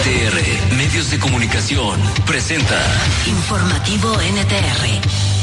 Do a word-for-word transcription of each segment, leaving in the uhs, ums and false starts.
T R, Medios de Comunicación, presenta Informativo N T R.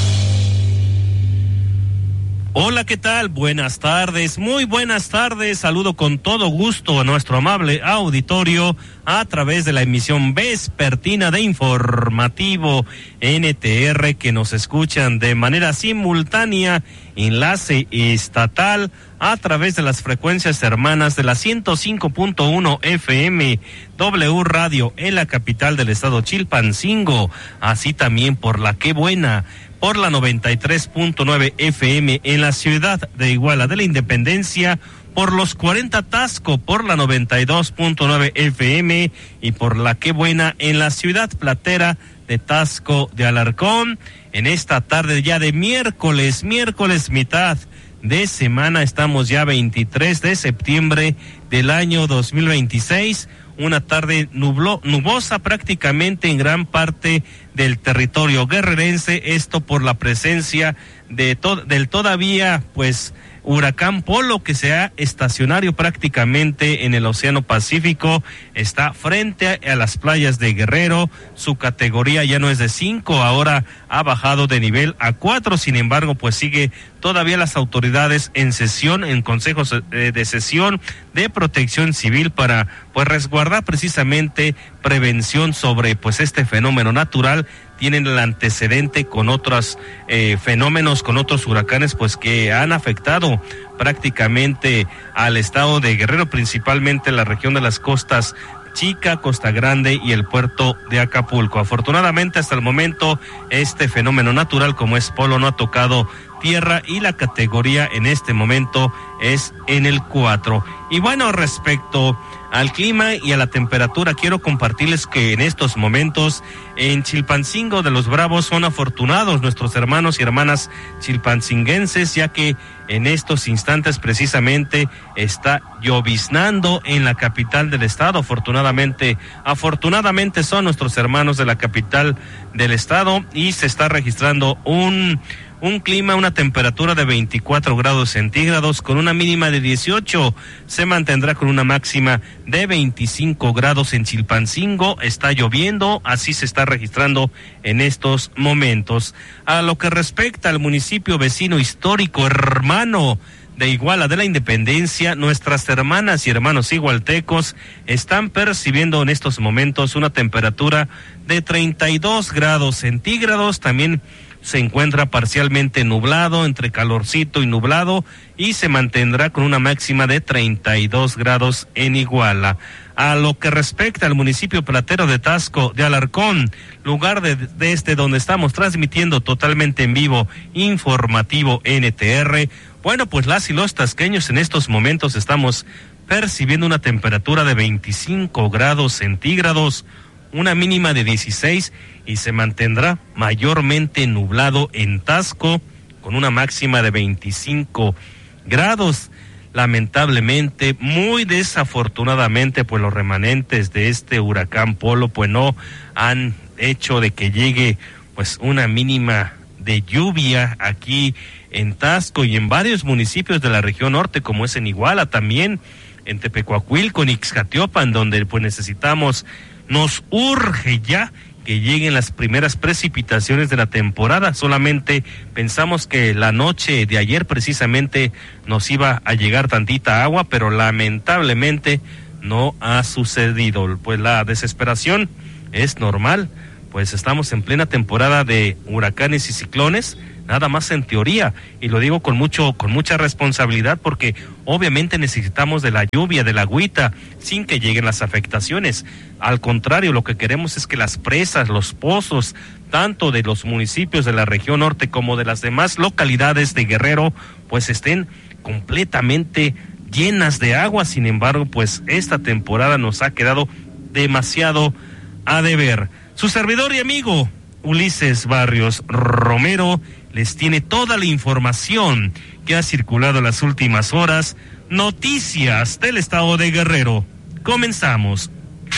Hola, ¿qué tal? Buenas tardes, muy buenas tardes. Saludo con todo gusto a nuestro amable auditorio a través de la emisión vespertina de Informativo N T R, que nos escuchan de manera simultánea, enlace estatal a través de las frecuencias hermanas de la ciento cinco punto uno F M W Radio en la capital del estado Chilpancingo, así también por la Qué Buena, por la noventa y tres punto nueve F M en la ciudad de Iguala de la Independencia, por los cuarenta Tasco, por la noventa y dos punto nueve F M y por la Qué Buena en la ciudad platera de Tasco de Alarcón. En esta tarde ya de miércoles, miércoles mitad de semana, estamos ya veintitrés de septiembre del año dos mil veintiséis. Una tarde nubló, nubosa prácticamente en gran parte del territorio guerrerense, esto por la presencia de to- del todavía pues huracán Polo, que sea estacionario prácticamente en el Océano Pacífico, está frente a, a las playas de Guerrero. Su categoría ya no es de cinco, ahora ha bajado de nivel a cuatro, sin embargo pues sigue todavía las autoridades en sesión, en consejos eh, de sesión de protección civil para pues resguardar precisamente prevención sobre pues este fenómeno natural. Tienen el antecedente con otros eh, fenómenos, con otros huracanes, pues que han afectado prácticamente al estado de Guerrero, principalmente la región de las costas Chica, Costa Grande y el puerto de Acapulco. Afortunadamente, hasta el momento, este fenómeno natural como es Polo no ha tocado tierra y la categoría en este momento es en el cuatro. Y bueno, respecto al clima y a la temperatura, quiero compartirles que en estos momentos en Chilpancingo de los Bravos son afortunados nuestros hermanos y hermanas chilpancinguenses, ya que en estos instantes precisamente está lloviznando en la capital del estado. Afortunadamente, afortunadamente son nuestros hermanos de la capital del estado y se está registrando un Un clima, una temperatura de veinticuatro grados centígrados con una mínima de dieciocho. Se mantendrá con una máxima de veinticinco grados en Chilpancingo. Está lloviendo, así se está registrando en estos momentos. A lo que respecta al municipio vecino histórico hermano de Iguala de la Independencia, nuestras hermanas y hermanos igualtecos están percibiendo en estos momentos una temperatura de treinta y dos grados centígrados. También se encuentra parcialmente nublado, entre calorcito y nublado, y se mantendrá con una máxima de treinta y dos grados en Iguala. A lo que respecta al municipio platero de Tasco de Alarcón, lugar de, desde donde estamos transmitiendo totalmente en vivo Informativo N T R, bueno, pues las y los tasqueños en estos momentos estamos percibiendo una temperatura de veinticinco grados centígrados, una mínima de dieciséis, y se mantendrá mayormente nublado en Tasco con una máxima de veinticinco grados. Lamentablemente, muy desafortunadamente, pues los remanentes de este huracán Polo pues no han hecho de que llegue pues una mínima de lluvia aquí en Tasco y en varios municipios de la región norte, como es en Iguala, también en Tepecuacuilco, en Ixcatiopan, donde pues necesitamos, nos urge ya que lleguen las primeras precipitaciones de la temporada. Solamente pensamos que la noche de ayer precisamente nos iba a llegar tantita agua, pero lamentablemente no ha sucedido. Pues la desesperación es normal, pues estamos en plena temporada de huracanes y ciclones, nada más en teoría, y lo digo con mucho, con mucha responsabilidad, porque obviamente necesitamos de la lluvia, de la agüita, sin que lleguen las afectaciones. Al contrario, lo que queremos es que las presas, los pozos, tanto de los municipios de la región norte como de las demás localidades de Guerrero, pues estén completamente llenas de agua. Sin embargo, pues esta temporada nos ha quedado demasiado a deber. Su servidor y amigo Ulises Barrios Romero les tiene toda la información que ha circulado en las últimas horas, noticias del estado de Guerrero. Comenzamos.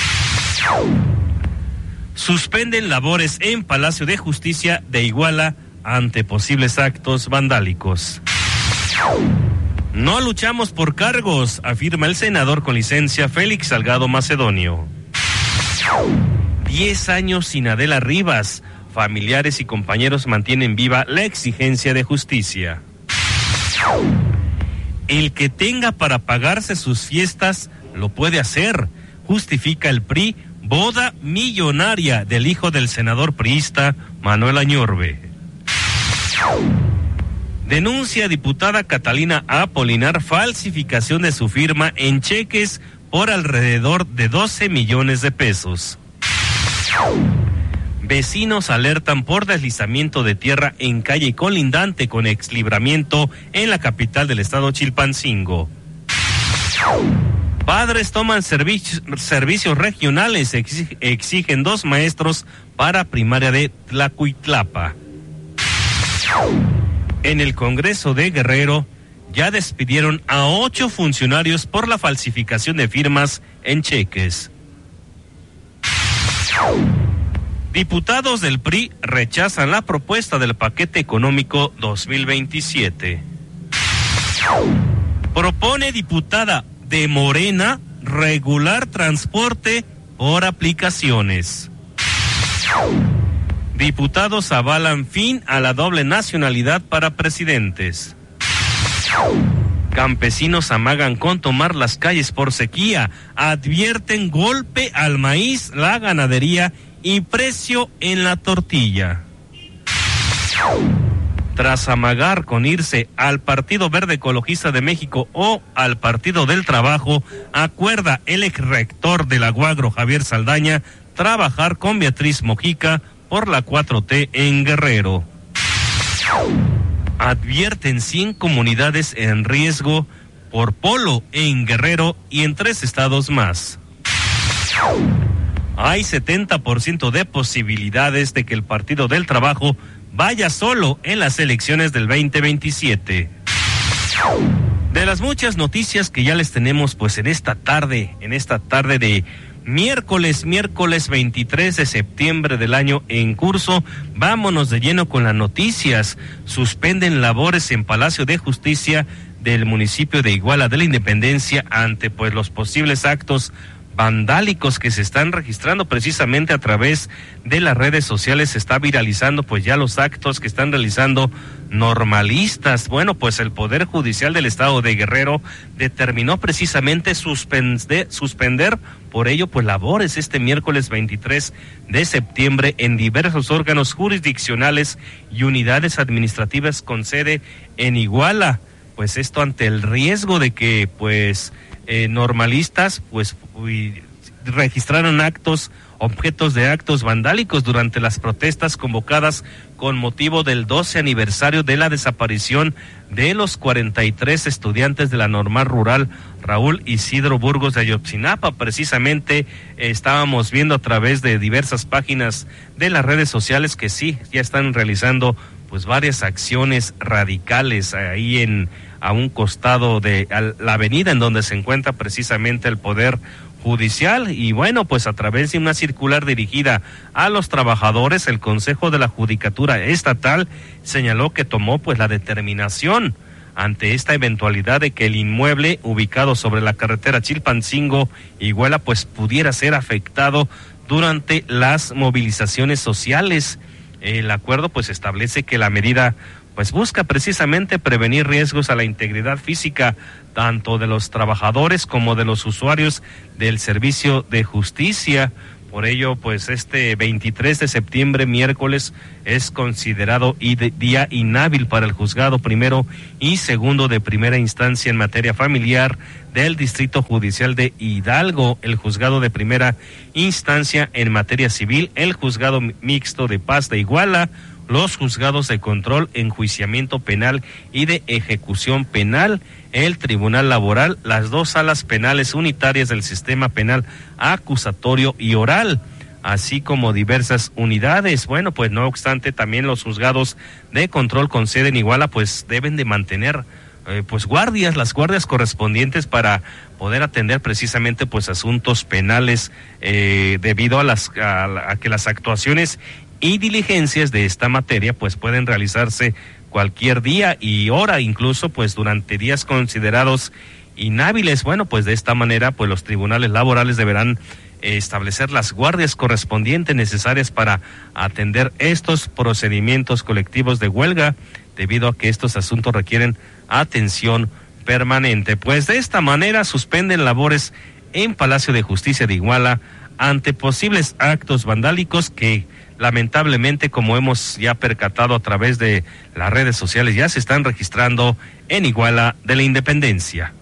Suspenden labores en Palacio de Justicia de Iguala ante posibles actos vandálicos. No luchamos por cargos, afirma el senador con licencia Félix Salgado Macedonio. Diez años sin Adela Rivas. Familiares y compañeros mantienen viva la exigencia de justicia. El que tenga para pagarse sus fiestas lo puede hacer, justifica el P R I boda millonaria del hijo del senador priista Manuel Añorbe. Denuncia diputada Catalina Apolinar falsificación de su firma en cheques por alrededor de doce millones de pesos. Vecinos alertan por deslizamiento de tierra en calle colindante con exlibramiento en la capital del estado Chilpancingo. Padres toman servicios, servicios regionales, exigen dos maestros para primaria de Tlacuitlapa. En el Congreso de Guerrero ya despidieron a ocho funcionarios por la falsificación de firmas en cheques. Diputados del P R I rechazan la propuesta del paquete económico dos mil veintisiete. Propone diputada de Morena regular transporte por aplicaciones. Diputados avalan fin a la doble nacionalidad para presidentes. Campesinos amagan con tomar las calles por sequía. Advierten golpe al maíz, la ganadería y precio en la tortilla. Tras amagar con irse al Partido Verde Ecologista de México o al Partido del Trabajo, acuerda el exrector de la Guagro, Javier Saldaña, trabajar con Beatriz Mojica por la cuatro T en Guerrero. Advierten cien comunidades en riesgo por polo en Guerrero y en tres estados más. Hay setenta por ciento de posibilidades de que el Partido del Trabajo vaya solo en las elecciones del veinte veintisiete. De las muchas noticias que ya les tenemos pues en esta tarde, en esta tarde de miércoles, miércoles veintitrés de septiembre del año en curso, vámonos de lleno con las noticias. Suspenden labores en Palacio de Justicia del municipio de Iguala de la Independencia ante pues los posibles actos vandálicos que se están registrando precisamente a través de las redes sociales. Se está viralizando pues ya los actos que están realizando normalistas. Bueno, pues el Poder Judicial del Estado de Guerrero determinó precisamente suspender, suspender por ello pues labores este miércoles veintitrés de septiembre en diversos órganos jurisdiccionales y unidades administrativas con sede en Iguala. Pues esto ante el riesgo de que pues Eh, normalistas pues uy, registraron actos, objetos de actos vandálicos durante las protestas convocadas con motivo del doce aniversario de la desaparición de los cuarenta y tres estudiantes de la normal rural Raúl Isidro Burgos de Ayotzinapa. Precisamente eh, estábamos viendo a través de diversas páginas de las redes sociales que sí, ya están realizando pues varias acciones radicales ahí en a un costado de la avenida en donde se encuentra precisamente el Poder Judicial. Y bueno, pues a través de una circular dirigida a los trabajadores, el Consejo de la Judicatura Estatal señaló que tomó pues la determinación ante esta eventualidad de que el inmueble ubicado sobre la carretera Chilpancingo-Iguala pues pudiera ser afectado durante las movilizaciones sociales. El acuerdo pues establece que la medida pues busca precisamente prevenir riesgos a la integridad física tanto de los trabajadores como de los usuarios del servicio de justicia. Por ello, pues este veintitrés de septiembre, miércoles, es considerado día inhábil para el juzgado primero y segundo de primera instancia en materia familiar del Distrito Judicial de Hidalgo, el juzgado de primera instancia en materia civil, el juzgado mixto de paz de Iguala, los juzgados de control, enjuiciamiento penal y de ejecución penal, el Tribunal Laboral, las dos salas penales unitarias del sistema penal acusatorio y oral, así como diversas unidades. Bueno, pues no obstante, también los juzgados de control con sede en Iguala, pues deben de mantener eh, pues guardias, las guardias correspondientes para poder atender precisamente pues asuntos penales eh, debido a las a, a que las actuaciones y diligencias de esta materia pues pueden realizarse cualquier día y hora, incluso pues durante días considerados inhábiles. Bueno, pues de esta manera pues los tribunales laborales deberán establecer las guardias correspondientes necesarias para atender estos procedimientos colectivos de huelga, debido a que estos asuntos requieren atención permanente. Pues de esta manera suspenden labores en Palacio de Justicia de Iguala ante posibles actos vandálicos que lamentablemente, como hemos ya percatado a través de las redes sociales, ya se están registrando en Iguala de la Independencia.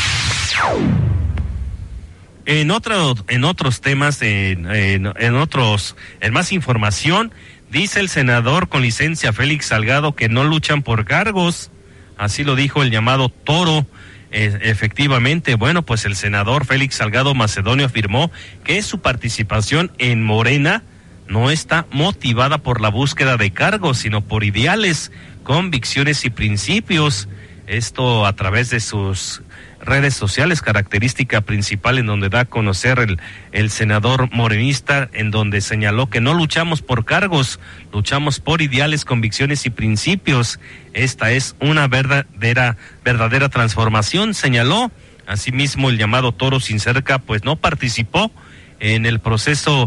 En otro, en otros temas, en, en, en otros, en más información, dice el senador con licencia Félix Salgado que no luchan por cargos. Así lo dijo el llamado Toro. Eh, efectivamente, bueno, pues el senador Félix Salgado Macedonio afirmó que su participación en Morena no está motivada por la búsqueda de cargos, sino por ideales, convicciones y principios. Esto a través de sus redes sociales, característica principal en donde da a conocer el, el senador morenista, en donde señaló que no luchamos por cargos, luchamos por ideales, convicciones y principios. Esta es una verdadera, verdadera transformación, señaló. Asimismo, el llamado Toro Sin Cerca, pues no participó en el proceso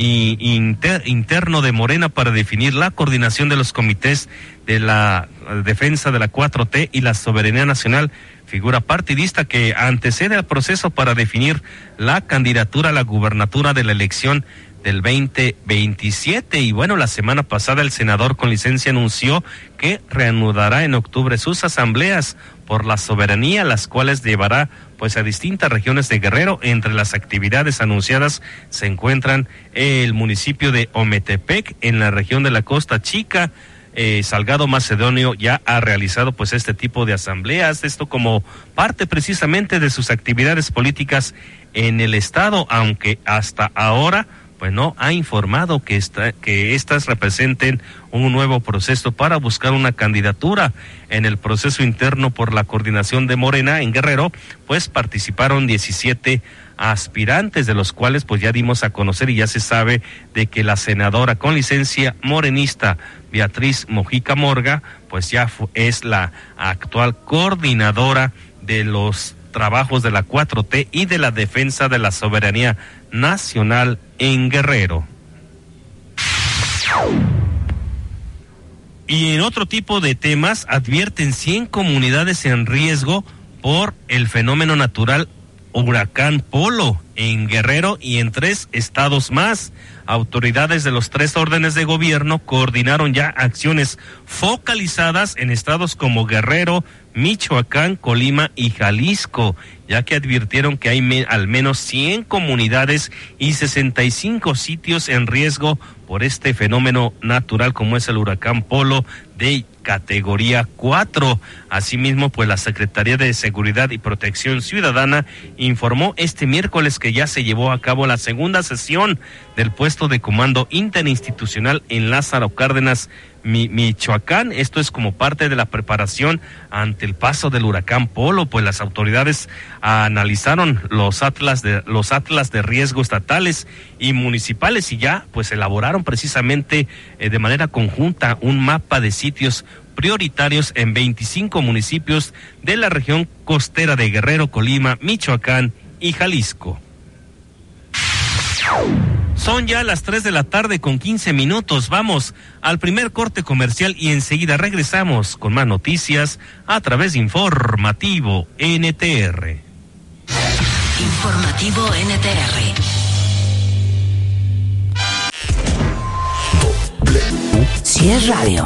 inter, interno de Morena para definir la coordinación de los comités de la defensa de la cuatro T y la soberanía nacional, figura partidista que antecede al proceso para definir la candidatura a la gubernatura de la elección del veinte veintisiete. Y bueno, la semana pasada el senador con licencia anunció que reanudará en octubre sus asambleas por la soberanía, las cuales llevará pues a distintas regiones de Guerrero. Entre las actividades anunciadas se encuentran el municipio de Ometepec en la región de la Costa Chica. Eh, Salgado Macedonio ya ha realizado pues este tipo de asambleas, esto como parte precisamente de sus actividades políticas en el estado, aunque hasta ahora pues no ha informado que esta, que estas representen un nuevo proceso para buscar una candidatura. En el proceso interno por la coordinación de Morena en Guerrero, pues participaron diecisiete aspirantes, de los cuales pues ya dimos a conocer y ya se sabe de que la senadora con licencia morenista Beatriz Mojica Morga, pues ya es la actual coordinadora de los trabajos de la cuatro T y de la defensa de la soberanía nacional en Guerrero. Y en otro tipo de temas, advierten cien comunidades en riesgo por el fenómeno natural Huracán Polo en Guerrero y en tres estados más. Autoridades de los tres órdenes de gobierno coordinaron ya acciones focalizadas en estados como Guerrero, Michoacán, Colima y Jalisco, ya que advirtieron que hay me, al menos cien comunidades y sesenta y cinco sitios en riesgo por este fenómeno natural como es el huracán Polo de categoría cuatro. Asimismo, pues la Secretaría de Seguridad y Protección Ciudadana informó este miércoles que ya se llevó a cabo la segunda sesión del puesto de comando interinstitucional en Lázaro Cárdenas, Mi, Michoacán. Esto es como parte de la preparación ante el paso del huracán Polo, pues las autoridades analizaron los atlas de los atlas de riesgo estatales y municipales y ya pues elaboraron precisamente eh, de manera conjunta un mapa de sitios prioritarios en veinticinco municipios de la región costera de Guerrero, Colima, Michoacán y Jalisco. Son ya las tres de la tarde con quince minutos. Vamos al primer corte comercial y enseguida regresamos con más noticias a través de Informativo N T R. Informativo N T R. Si es radio.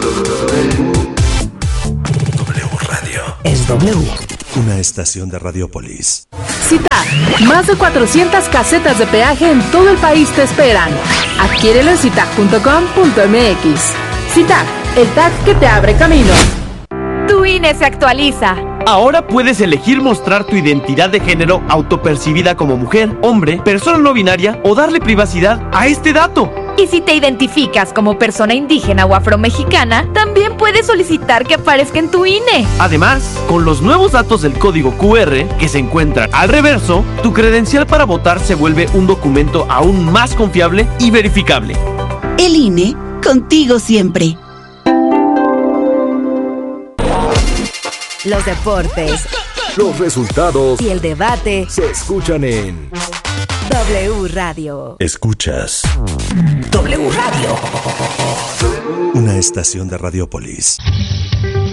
W Radio. Es W. Una estación de Radiopolis. CITAG, más de cuatrocientas casetas de peaje en todo el país te esperan. Adquiérelo en citag punto com punto m x. CITAG, el tag que te abre camino. Tu I N E se actualiza. Ahora puedes elegir mostrar tu identidad de género autopercibida como mujer, hombre, persona no binaria o darle privacidad a este dato. Y si te identificas como persona indígena o afromexicana, también puedes solicitar que aparezca en tu I N E. Además, con los nuevos datos del código Q R que se encuentran al reverso, tu credencial para votar se vuelve un documento aún más confiable y verificable. El I N E, contigo siempre. Los deportes, los resultados y el debate se escuchan en W Radio. Escuchas W Radio. una estación de Radiopolis.